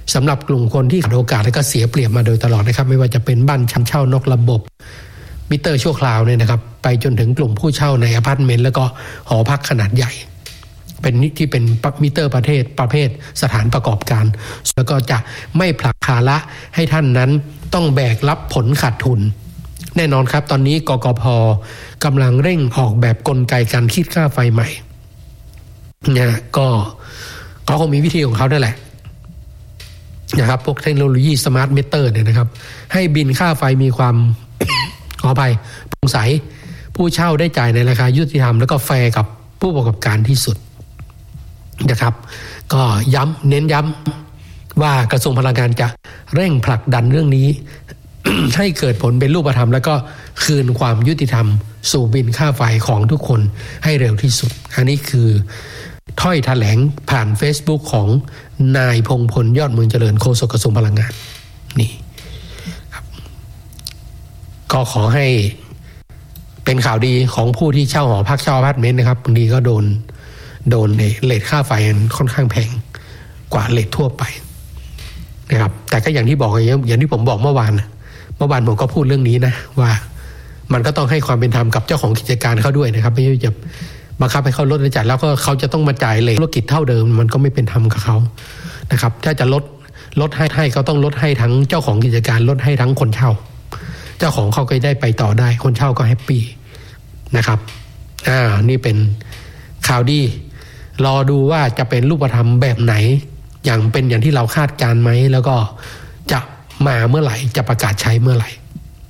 สำหรับกลุ่มคนที่ขาดโอกาสและก็เสียเปรียบมาโดยตลอดนะครับไม่ว่าจะเป็นบ้านเช่านอกระบบมิเตอร์ชั่วคราวเนี่ยนะครับไปจนถึงกลุ่มผู้เช่าในอพาร์ตเมนต์แล้วก็หอพักขนาดใหญ่เป็นที่เป็นมิเตอร์ประเภทสถานประกอบการแล้วก็จะไม่ผลักภาระให้ท่านนั้นต้องแบกรับผลขาดทุนแน่นอนครับตอนนี้กกพ.กำลังเร่งออกแบบกลไกการคิดค่าไฟใหม่เนี่ยก็เขาคงมีวิธีของเขาได้แหละนะครับพวกเทคโนโลยีสมาร์ทมิเตอร์เนี่ยนะครับให้บินค่าไฟมีความ ขออภัยโปร่งใสผู้เช่าได้จ่ายในราคายุติธรรมแล้วก็แฟร์กับผู้ประกอบการที่สุดนะครับก็เน้นย้ำว่ากระทรวงพลังงานจะเร่งผลักดันเรื่องนี้ ให้เกิดผลเป็นรูปธรรมแล้วก็คืนความยุติธรรมสู่บินค่าไฟของทุกคนให้เร็วที่สุดอันนี้คือถ้อยแถลงผ่าน Facebook ของนายพงษ์พลยอดเมืองเจริญโฆษกกระทรวงพลังงานนี่ครับก็ขอให้เป็นข่าวดีของผู้ที่เช่าหอพักเช่าอพาร์ตเมนต์นะครับบางทีก็โดนเรทค่าไฟค่อนข้างแพงกว่าเรททั่วไปนะครับแต่ก็อย่างที่บอกอย่างที่ผมบอกเมื่อวานผมก็พูดเรื่องนี้นะว่ามันก็ต้องให้ความเป็นธรรมกับเจ้าของกิจการเขาด้วยนะครับไม่ใช่จะบังคับให้เขาลดและจ่ายแล้วก็เขาจะต้องมาจ่ายเลยธุรกิจเท่าเดิมมันก็ไม่เป็นธรรมกับเขานะครับถ้าจะลดให้เขาต้องลดให้ทั้งเจ้าของกิจการลดให้ทั้งคนเช่าเจ้าของเขาก็ได้ไปต่อได้คนเช่าก็แฮปปี้นะครับนี่เป็นข่าวดีรอดูว่าจะเป็นรูปธรรมแบบไหนอย่างที่เราคาดการณ์ไหมแล้วก็จะมาเมื่อไหร่จะประกาศใช้เมื่อไหร่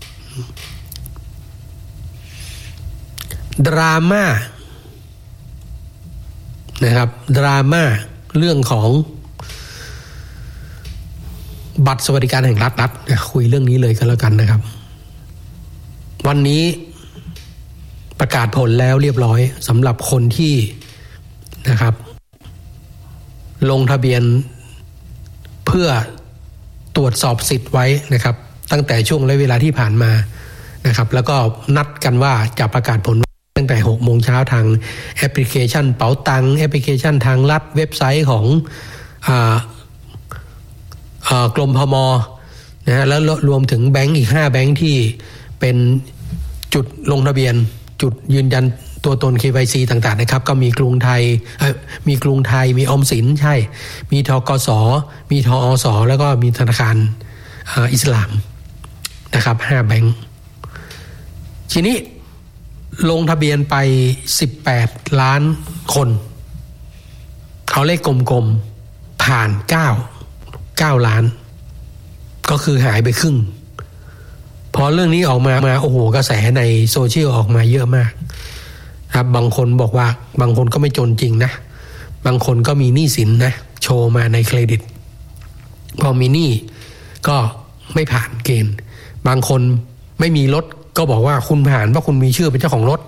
ดราม่านะครับดราม่าเรื่องของบัตรสวัสดิการแห่งรัฐคุยเรื่องนี้เลยกันแล้วกันนะครับวันนี้ประกาศผลแล้วเรียบร้อยสำหรับคนที่นะครับลงทะเบียนเพื่อตรวจสอบสิทธิ์ไว้นะครับตั้งแต่ช่วงระยะเวลาที่ผ่านมานะครับแล้วก็นัดกันว่าจะประกาศผลตั้งแต่ 6 โมงเช้าทางแอปพลิเคชันเป๋าตังแอปพลิเคชันทางรัฐเว็บไซต์ของกรมพม.นะฮะแล้วรวมถึงแบงก์อีก5แบงก์ที่เป็นจุดลงทะเบียนจุดยืนยันตัวตน KYC ต่างๆนะครับก็มีกรุงไทยมีออมสินใช่มีธกส.มีทอส.แล้วก็มีธนาคารอิสลามนะครับ5แบงก์ทีนี้ลงทะเบียนไป18ล้านคนเอาเลขกลมๆผ่าน9ล้านก็คือหายไปครึ่งพอเรื่องนี้ออกมาโอ้โหกระแสในโซเชียลออกมาเยอะมากครับบางคนบอกว่าบางคนก็ไม่จนจริงนะบางคนก็มีหนี้สินนะโชว์มาในเครดิตพอมีหนี้ก็ไม่ผ่านเกณฑ์บางคนไม่มีรถก็บอกว่าคุณผ่านเพราะคุณมีชื่อเป็นเจ้าของรถ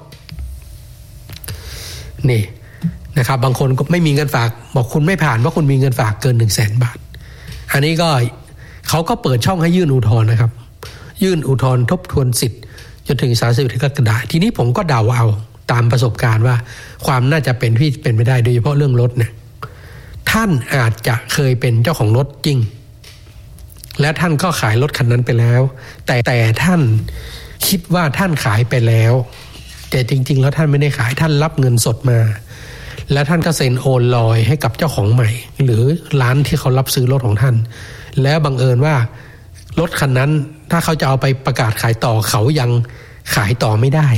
นี่นะครับบางคนก็ไม่มีเงินฝากบอกคุณไม่ผ่านเพราะคุณมีเงินฝากเกิน 100,000 บาทอันนี้ก็เขาก็เปิดช่องให้ยื่นอุทธรณ์นะครับยื่นอุทธรณ์ทบทวนสิทธิ์จนถึง30 กรกฎาคมทีนี้ผมก็เดาเอาตามประสบการณ์ว่าความน่าจะเป็นที่เป็นไปได้โดยเฉพาะเรื่องรถเนี่ยท่านอาจจะเคยเป็นเจ้าของรถจริงและท่านก็ขายรถคันนั้นไปแล้วแต่ท่านคิดว่าท่านขายไปแล้วแต่จริงๆแล้วท่านไม่ได้ขายท่านรับเงินสดมาแล้วท่านก็เซ็นโอนลอยให้กับเจ้าของใหม่หรือร้านที่เขารับซื้อรถของท่านแล้วบังเอิญว่ารถคันนั้นถ้าเขาจะเอาไปประกาศขายต่อเขายังขายต่อไม่ได้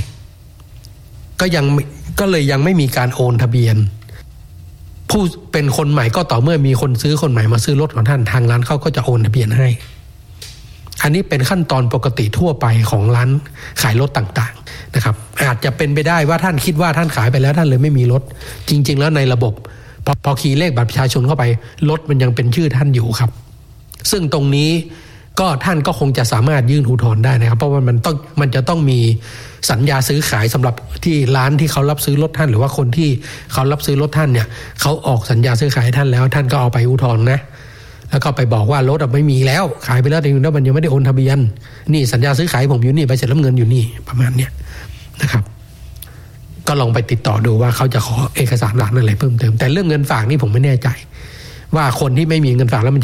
ก็เลยยังไม่มีการโอนทะเบียนผู้เป็นคนใหม่ก็ต่อเมื่อมีคนซื้อคนใหม่มาซื้อรถของท่านทางร้านเขาก็จะโอนทะเบียนให้อันนี้เป็นขั้นตอนปกติทั่วไปของร้านขายรถต่างๆนะครับอาจจะเป็นไปได้ว่าท่านคิดว่าท่านขายไปแล้วท่านเลยไม่มีรถจริงๆแล้วในระบบพอคีย์เลขบัตรประชาชนเข้าไปรถมันยังเป็นชื่อท่านอยู่ครับซึ่งตรงนี้ก็ท่านก็คงจะสามารถยื่นอุทธรณ์ได้นะครับเพราะว่ามันจะต้องมีสัญญาซื้อขายสำหรับที่ร้านที่เขารับซื้อรถท่านหรือว่าคนที่เขารับซื้อรถท่านเนี่ยเขาออกสัญญาซื้อขายให้ท่านแล้วท่านก็เอาไปอุทธรณ์นะแล้วก็ไปบอกว่ารถไม่มีแล้วขายไปแล้วแต่มันยังไม่ได้โอนทะเบียนนี่สัญญาซื้อขายผมอยู่นี่ใบเสร็จรับเงินอยู่นี่ประมาณเนี้ยนะครับก็ลองไปติดต่อดูว่าเขาจะขอเอกสารหลักอะไรเพิ่มเติมแต่เรื่องเงินฝากนี่ผมไม่แน่ใจว่าคนที่ไม่มีเงินฝากแล้วมัน